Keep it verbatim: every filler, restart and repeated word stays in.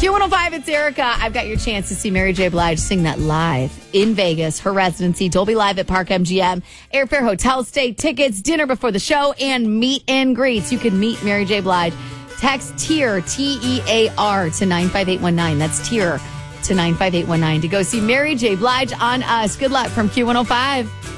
Q one oh five, it's Erica. I've got your chance to see Mary J. Blige sing that live in Vegas, her residency, Dolby Live at Park M G M, airfare, hotel stay, tickets, dinner before the show, and meet and greets. You can meet Mary J. Blige. Text TEAR, T E A R, to nine five eight one nine. That's TEAR to nine five eight one nine to go see Mary J. Blige on us. Good luck from Q one oh five.